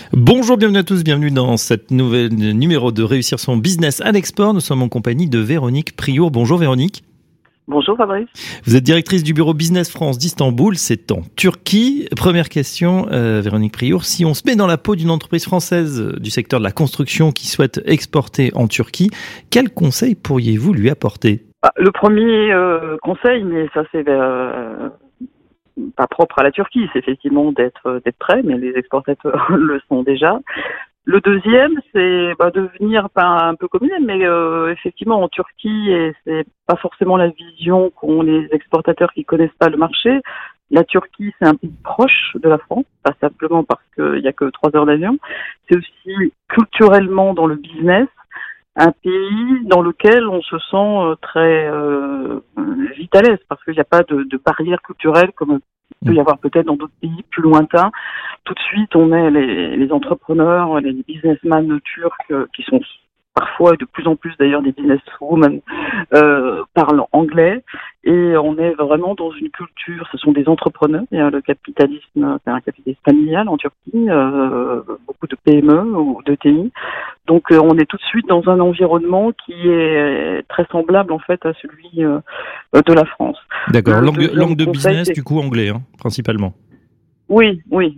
Bonjour, bienvenue à tous, bienvenue dans cette nouvelle numéro de Réussir son business à l'export. Nous sommes en compagnie de Véronique Priour. Bonjour Véronique. Bonjour Fabrice. Vous êtes directrice du bureau Business France d'Istanbul, c'est en Turquie. Première question, Véronique Priour, si on se met dans la peau d'une entreprise française du secteur de la construction qui souhaite exporter en Turquie, quels conseils pourriez-vous lui apporter ? Le premier conseil, mais ça c'est pas propre à la Turquie, c'est effectivement d'être prêt, mais les exportateurs le sont déjà. Le deuxième, c'est de venir pas un peu comme il est, mais effectivement en Turquie, et c'est pas forcément la vision qu'ont les exportateurs qui connaissent pas le marché. La Turquie, c'est un pays proche de la France, pas simplement parce qu'il y a que 3 heures d'avion. C'est aussi culturellement dans le business un pays dans lequel on se sent très vite à l'aise, parce qu'il n'y a pas de barrière culturelle comme il peut y avoir peut-être dans d'autres pays plus lointains. Tout de suite, on est les entrepreneurs, les businessmen turcs qui sont parfois et de plus en plus d'ailleurs des businesswomen parlent anglais, et on est vraiment dans une culture, ce sont des entrepreneurs, il y a le capitalisme, c'est un capitalisme familial en Turquie, beaucoup de PME ou de TI, donc on est tout de suite dans un environnement qui est très semblable en fait à celui de la France. D'accord, langue de business du coup anglais principalement. Oui, ouais.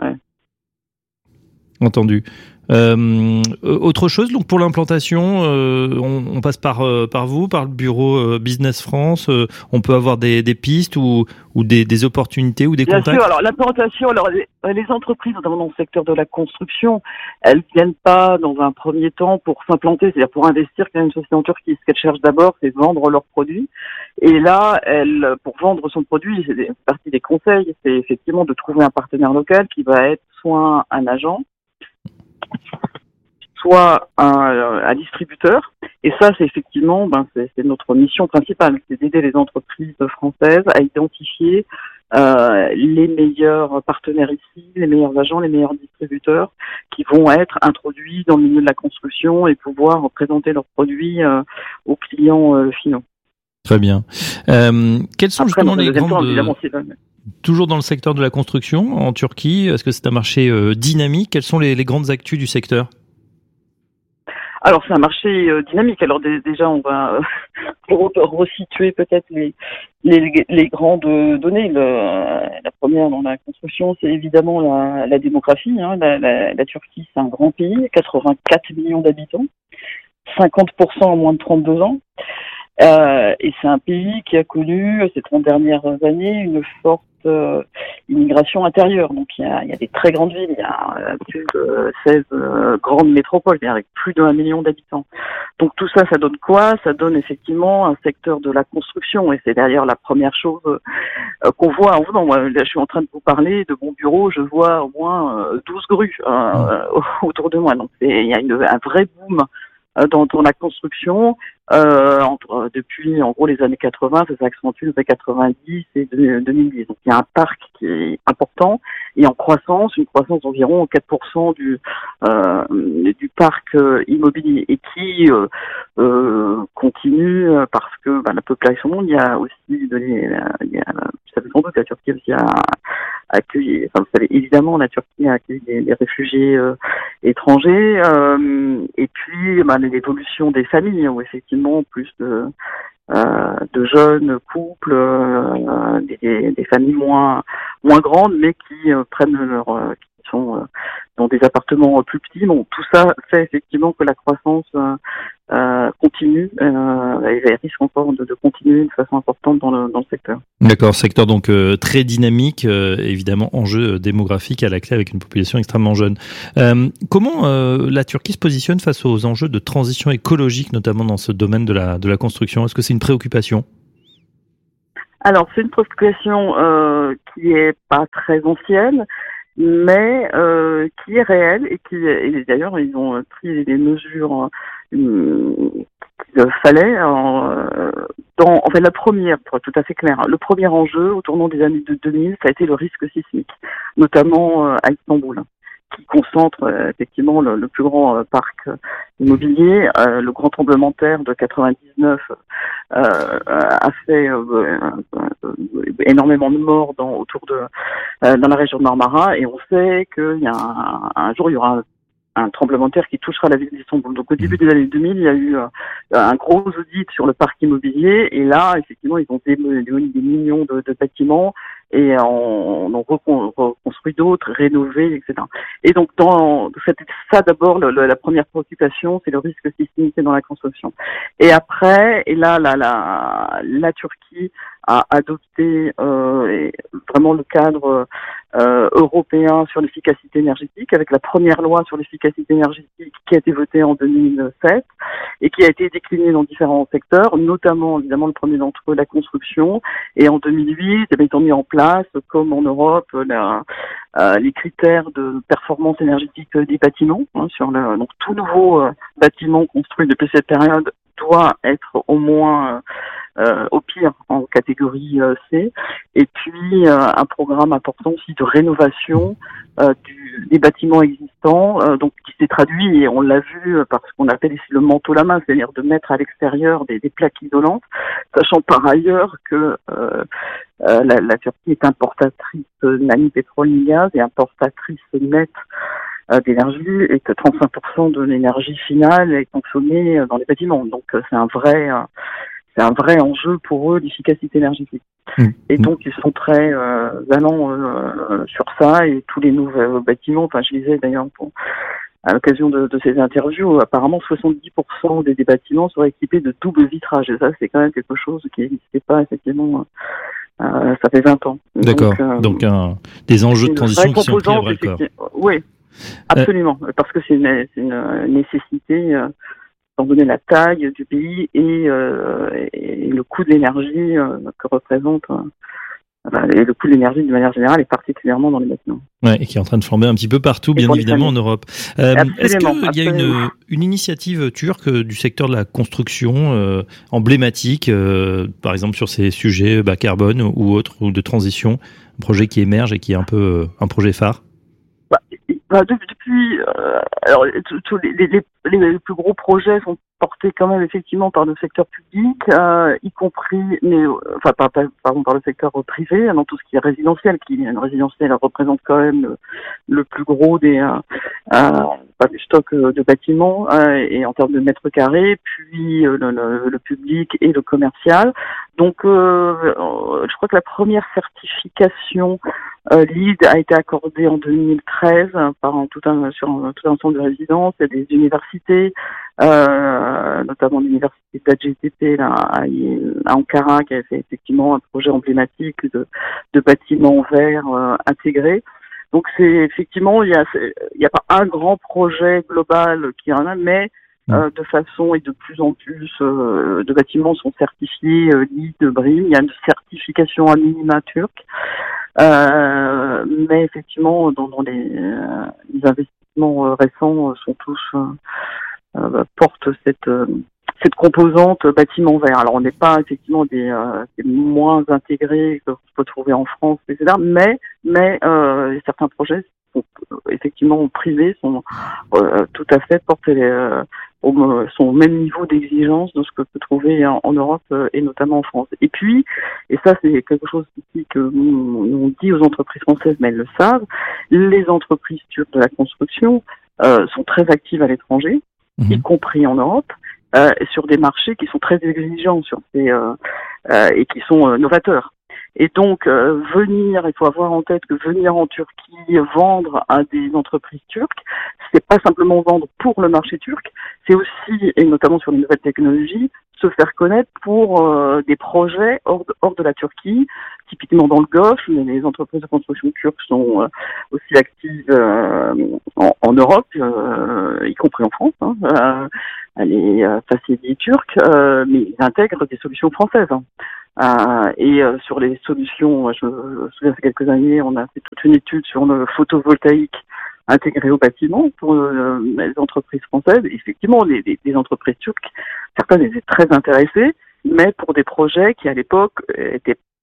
Entendu. Autre chose, donc pour l'implantation, on passe par vous, par le bureau Business France. On peut avoir des pistes ou des opportunités ou des Bien contacts. Bien sûr. Alors l'implantation, les entreprises, notamment dans le secteur de la construction, elles viennent pas dans un premier temps pour s'implanter, c'est-à-dire pour investir quand une société en Turquie. Ce qu'elles cherchent d'abord, c'est vendre leurs produits. Et là, pour vendre son produit, c'est partie des conseils, c'est effectivement de trouver un partenaire local qui va être soit un agent, soit un distributeur. Et ça, c'est effectivement, c'est notre mission principale, c'est d'aider les entreprises françaises à identifier les meilleurs partenaires ici, les meilleurs agents, les meilleurs distributeurs qui vont être introduits dans le milieu de la construction et pouvoir présenter leurs produits aux clients finaux. Très bien. Quelles sont justement les grandes... Toujours dans le secteur de la construction en Turquie, est-ce que c'est un marché dynamique ? Quelles sont les grandes actus du secteur ? Alors c'est un marché dynamique. Alors déjà on va pour resituer peut-être les grandes données. La première dans la construction, c'est évidemment la démographie. La Turquie, c'est un grand pays, 84 millions d'habitants, 50% en moins de 32 ans. Et c'est un pays qui a connu ces 30 dernières années une forte immigration intérieure. Donc il y a des très grandes villes, il y a plus de 16 grandes métropoles, avec plus de 1 million d'habitants. Donc tout ça, ça donne quoi ? Ça donne effectivement un secteur de la construction, et c'est d'ailleurs la première chose qu'on voit en venant. Moi, là, je suis en train de vous parler de mon bureau, je vois au moins 12 grues autour de moi. Donc il y a un vrai boom dans la construction depuis en gros les années 80, ça s'accentue depuis 90 et 2010. Donc il y a un parc qui est important et en croissance, une croissance d'environ 4% du parc immobilier, et qui continue parce que la population monte. Il y a aussi vous savez sans doute, la Turquie aussi a accueilli, vous savez évidemment, la Turquie a accueilli des réfugiés étrangers, et puis l'évolution des familles, où effectivement plus de jeunes couples, des familles moins grandes, mais qui prennent qui sont dans des appartements plus petits. Bon, tout ça fait effectivement que la croissance continue, et risque encore de continuer de façon importante dans le secteur. D'accord, secteur donc très dynamique, évidemment enjeu démographique à la clé avec une population extrêmement jeune. Comment la Turquie se positionne face aux enjeux de transition écologique, notamment dans ce domaine de la construction ? Est-ce que c'est une préoccupation ? Alors c'est une préoccupation qui est pas très ancienne, mais qui est réelle, et d'ailleurs ils ont pris les mesures qu'il fallait. En fait, la première, pour être tout à fait clair, le premier enjeu au tournant des années 2000, ça a été le risque sismique, notamment à Istanbul. qui concentre effectivement le plus grand parc immobilier. Le grand tremblement de terre de 99 a fait énormément de morts autour dans la région de Marmara, et on sait qu'il y a un jour il y aura un tremblement de terre qui touchera la ville d'Istanbul. Donc au début des années 2000, il y a eu un gros audit sur le parc immobilier, et là, effectivement, ils ont démoli des millions de bâtiments et on en reconstruit d'autres, rénové, etc. Et donc ça d'abord, la première préoccupation, c'est le risque sismique dans la construction. Et après, et là, la Turquie a adopté vraiment le cadre européen sur l'efficacité énergétique, avec la première loi sur l'efficacité énergétique qui a été votée en 2007 et qui a été déclinée dans différents secteurs, notamment évidemment le premier d'entre eux, la construction. Et en 2008, ils ont mis en place, comme en Europe, les critères de performance énergétique des bâtiments. Donc tout nouveau bâtiment construit depuis cette période doit être au moins au pire en catégorie C, et puis un programme important aussi de rénovation des bâtiments existants, donc qui s'est traduit, et on l'a vu par ce qu'on appelle ici le manteau la main, c'est-à-dire de mettre à l'extérieur des plaques isolantes, sachant par ailleurs que la Turquie est importatrice ni pétrole ni gaz et importatrice nette d'énergie, et que 35% de l'énergie finale est consommée dans les bâtiments. Donc c'est un vrai enjeu pour eux, l'efficacité énergétique. Et donc ils sont très allants sur ça, et tous les nouveaux bâtiments, enfin je lisais d'ailleurs à l'occasion de ces interviews, apparemment 70% des bâtiments seraient équipés de double vitrage, et ça c'est quand même quelque chose qui n'existait pas effectivement. Ça fait 20 ans. D'accord. Donc des enjeux de transition qui sont pris à bras le corps. Oui, absolument, parce que c'est une nécessité, étant donné la taille du pays et le coût de l'énergie que représente, et le coût de l'énergie de manière générale, et particulièrement dans les bâtiments. Ouais, et qui est en train de flamber un petit peu partout, bien évidemment, en Europe. Est-ce qu'il y a une initiative turque du secteur de la construction emblématique, par exemple sur ces sujets bas carbone ou autres, ou de transition, un projet qui émerge et qui est un peu un projet phare? Depuis, alors tous les plus gros projets sont portés quand même effectivement par le secteur public, y compris, mais par le secteur privé, dans tout ce qui est résidentiel, résidentiel représente quand même le plus gros du stock de bâtiments, et en termes de mètres carrés, puis le public et le commercial. Donc je crois que la première certification LEED a été accordée en 2013 sur tout un ensemble de résidences. Il y a des universités, notamment l'université d'AGTP à Ankara, qui a fait effectivement un projet emblématique de bâtiments verts intégrés. Donc c'est effectivement, il y a pas un grand projet global qui en a, mais de façon, et de plus en plus de bâtiments sont certifiés LEED, BREEAM. Il y a une certification à minima turque. Mais effectivement, dans les investissements récents sont tous portent cette composante bâtiment vert. Alors on n'est pas effectivement des moins intégrés que qu'on peut trouver en France, etc. Mais certains projets sont effectivement privés sont tout à fait portent sont au même niveau d'exigence de ce que peut trouver en Europe et notamment en France. Et puis, et ça c'est quelque chose ici que nous on dit aux entreprises françaises, mais elles le savent, les entreprises turques de la construction sont très actives à l'étranger, y compris en Europe, sur des marchés qui sont très exigeants et qui sont novateurs. Et donc, il faut avoir en tête que venir en Turquie, vendre à des entreprises turques, c'est pas simplement vendre pour le marché turc, c'est aussi, et notamment sur les nouvelles technologies, se faire connaître pour des projets hors de la Turquie, typiquement dans le Golfe, mais les entreprises de construction turques sont aussi actives en Europe, y compris en France. Les facilités turques, mais ils intègrent des solutions françaises. Sur les solutions, je me souviens, il y a quelques années, on a fait toute une étude sur le photovoltaïque intégré au bâtiment pour les entreprises françaises. Et effectivement, les entreprises turques, certaines étaient très intéressées, mais pour des projets qui à l'époque étaient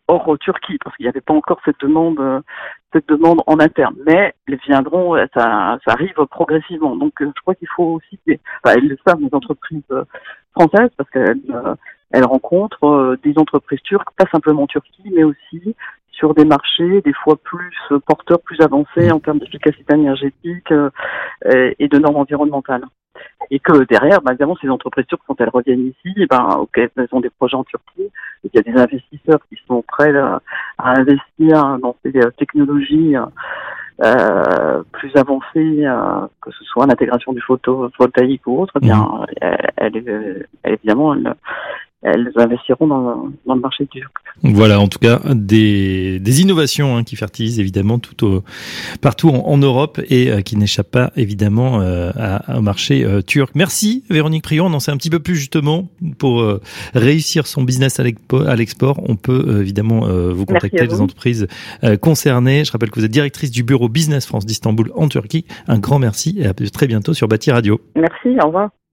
hors Turquie, parce qu'il n'y avait pas encore cette demande en interne. Mais elles viendront, ça arrive progressivement. Donc je crois qu'il faut aussi, elles le savent, les entreprises françaises, parce qu'elles rencontrent des entreprises turques, pas simplement en Turquie, mais aussi sur des marchés des fois plus porteurs, plus avancés en termes d'efficacité énergétique et de normes environnementales. Et que derrière, évidemment, ces entreprises turques, quand elles reviennent ici, elles ont des projets en Turquie, et qu'il y a des investisseurs qui sont prêts à investir dans ces technologies plus avancées, que ce soit l'intégration du photovoltaïque ou autre, évidemment, elles investiront dans le marché turc. Voilà, en tout cas, des innovations qui fertilisent évidemment partout en Europe et qui n'échappent pas évidemment au marché turc. Merci Véronique Prion, on en sait un petit peu plus justement pour réussir son business à l'export. On peut évidemment vous contacter, les entreprises concernées. Je rappelle que vous êtes directrice du bureau Business France d'Istanbul en Turquie. Un grand merci et à très bientôt sur Bâti Radio. Merci, au revoir.